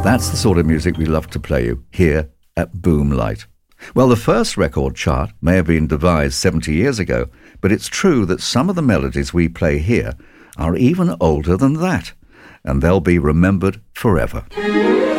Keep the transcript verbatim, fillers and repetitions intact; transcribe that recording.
That's the sort of music we love to play you here at Boomlight. Well, the first record chart may have been devised seventy years ago, but it's true that some of the melodies we play here are even older than that, and they'll be remembered forever.